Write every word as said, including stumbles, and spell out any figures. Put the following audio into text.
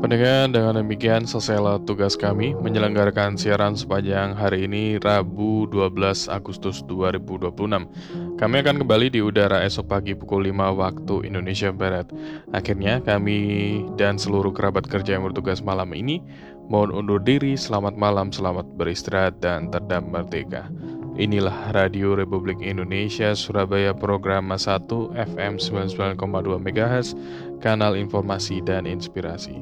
Pendengar, dengan demikian selesailah tugas kami menyelenggarakan siaran sepanjang hari ini Rabu dua belas Agustus dua ribu dua puluh enam. Kami akan kembali di udara esok pagi pukul lima waktu Indonesia Barat. Akhirnya kami dan seluruh kerabat kerja yang bertugas malam ini mohon undur diri. Selamat malam, selamat beristirahat dan tetap merdeka. Inilah Radio Republik Indonesia Surabaya, program satu F M sembilan puluh sembilan koma dua MHz, kanal informasi dan inspirasi.